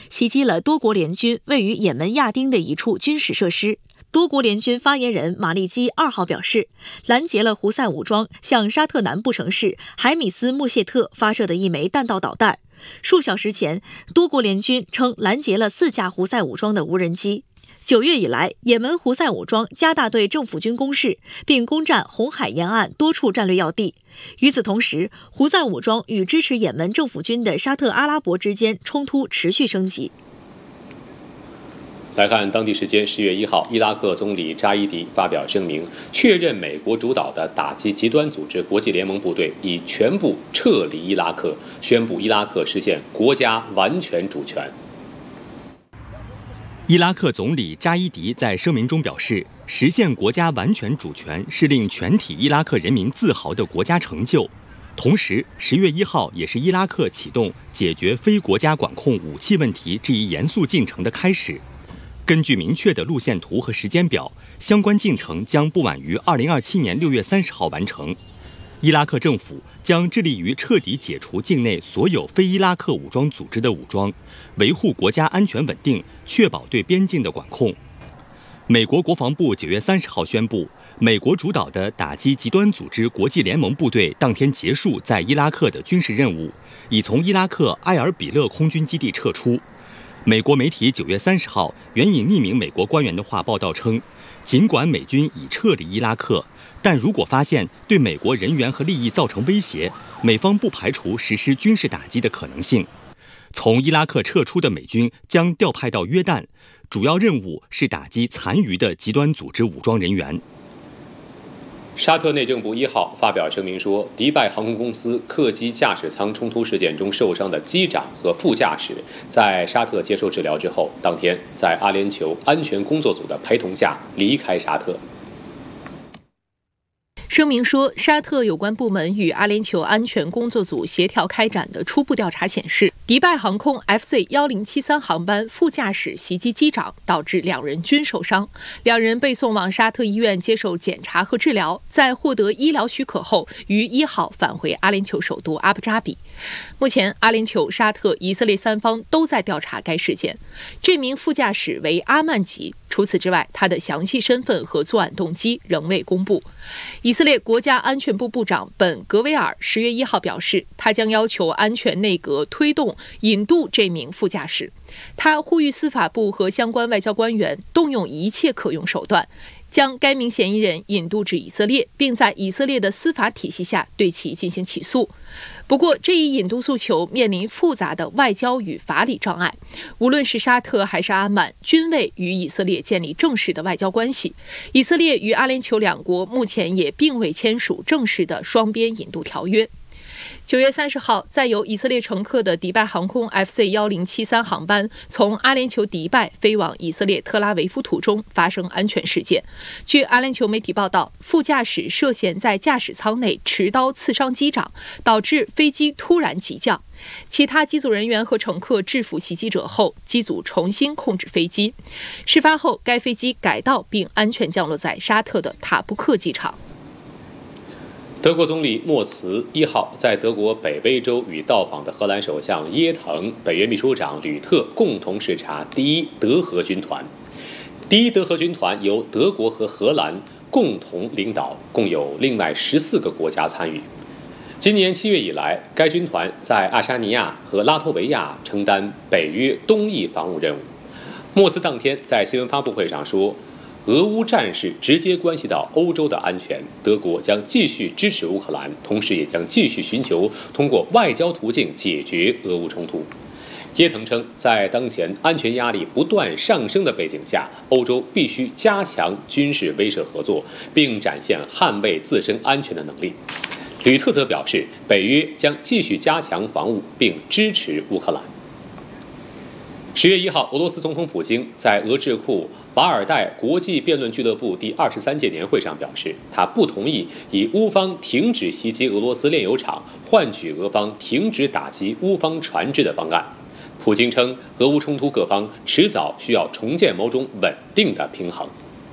袭击了多国联军位于也门亚丁的一处军事设施。多国联军发言人马利基2号表示，拦截了胡塞武装向沙特南部城市海米斯穆谢特发射的一枚弹道导弹。数小时前，多国联军称拦截了4架胡塞武装的无人机。9月以来，也门胡塞武装加大对政府军攻势，并攻占红海沿岸多处战略要地。与此同时，胡塞武装与支持也门政府军的沙特阿拉伯之间冲突持续升级。 来看当地时间10月1号，伊拉克总理扎伊迪发表声明，确认美国主导的打击极端组织国际联盟部队已全部撤离伊拉克，宣布伊拉克实现国家完全主权。 伊拉克总理扎伊迪在声明中表示，实现国家完全主权是令全体伊拉克人民自豪的国家成就。同时，10月1号也是伊拉克启动解决非国家管控武器问题这一严肃进程的开始。根据明确的路线图和时间表，相关进程将不晚于2027年6月30号完成。伊拉克政府将致力于彻底解除境内所有非伊拉克武装组织的武装，维护国家安全稳定，确保对边境的管控。美国国防部9月30号宣布，美国主导的打击极端组织国际联盟部队当天结束在伊拉克的军事任务，已从伊拉克埃尔比勒空军基地撤出。美国媒体9月30号援引匿名美国官员的话报道称，尽管美军已撤离伊拉克，但如果发现对美国人员和利益造成威胁，美方不排除实施军事打击的可能性。从伊拉克撤出的美军将调派到约旦，主要任务是打击残余的极端组织武装人员。 沙特内政部1号发表声明说，迪拜航空公司客机驾驶舱冲突事件中受伤的机长和副驾驶在沙特接受治疗之后，当天在阿联酋安全工作组的陪同下离开沙特。 声明说，沙特有关部门与阿联酋安全工作组协调开展的初步调查显示，迪拜航空 FZ1073 航班副驾驶袭击机长，导致2人均受伤，2人被送往沙特医院接受检查和治疗，在获得医疗许可后，于1号返回阿联酋首都阿布扎比。目前，阿联酋、沙特、以色列3方都在调查该事件。这名副驾驶为阿曼吉，除此之外，他的详细身份和作案动机仍未公布。以色列国家安全部部长本·格维尔10月1号表示，他将要求安全内阁推动引渡这名副驾驶。他呼吁司法部和相关外交官员动用一切可用手段，将该名嫌疑人引渡至以色列，并在以色列的司法体系下对其进行起诉。不过，这一引渡诉求面临复杂的外交与法理障碍。无论是沙特还是阿曼，均未与以色列建立正式的外交关系。以色列与阿联酋2国目前也并未签署正式的双边引渡条约。9月30号，载有以色列乘客的迪拜航空 FZ1073 航班从阿联酋迪拜飞往以色列特拉维夫途中发生安全事件。据阿联酋媒体报道，副驾驶涉嫌在驾驶舱内持刀刺伤机长，导致飞机突然急降。其他机组人员和乘客制服袭击者后，机组重新控制飞机。事发后，该飞机改道并安全降落在沙特的塔布克机场。 德国总理默茨1号在德国北威州与到访的荷兰首相耶腾、北约秘书长吕特共同视察第一德荷军团。第一德荷军团由德国和荷兰共同领导，共有另外14个国家参与。今年7月以来，该军团在爱沙尼亚和拉脱维亚承担北约东翼防务任务。默茨当天在新闻发布会上说，俄乌战事直接关系到欧洲的安全，德国将继续支持乌克兰，同时也将继续寻求通过外交途径解决俄乌冲突。耶腾称，在当前安全压力不断上升的背景下，欧洲必须加强军事威慑合作，并展现捍卫自身安全的能力。吕特则表示，北约将继续加强防务，并支持乌克兰。10月1号，俄罗斯总统普京在俄智库瓦尔代国际辩论俱乐部第23届年会上表示，他不同意以乌方停止袭击俄罗斯炼油厂换取俄方停止打击乌方船只的方案。普京称，俄乌冲突各方迟早需要重建某种稳定的平衡。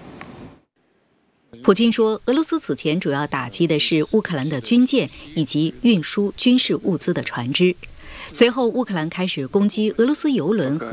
普京说，俄罗斯此前主要打击的是乌克兰的军舰以及运输军事物资的船只。随后，乌克兰开始攻击俄罗斯油轮和